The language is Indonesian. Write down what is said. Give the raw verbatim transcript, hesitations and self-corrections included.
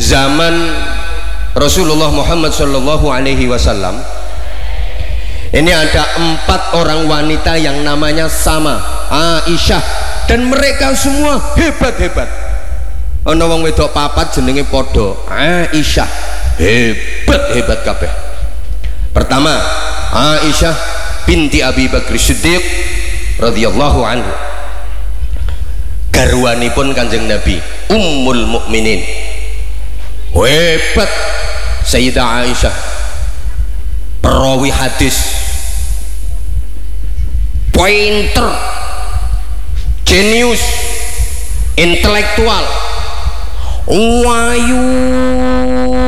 zaman Rasulullah Muhammad Shallallahu Alaihi Wasallam ini ada empat orang wanita yang namanya sama, Aisyah, dan mereka semua hebat-hebat. Ana wong wedok papat jenenge podo, Aisyah, hebat-hebat kabeh. Pertama, Aisyah binti Abi Bakr Siddiq radhiyallahu anhu, garwanipun Kanjeng Nabi, Ummul Mukminin. Hebat Sayyidah Aisyah, perawi hadis, pointer, jenius, intelektual, wayu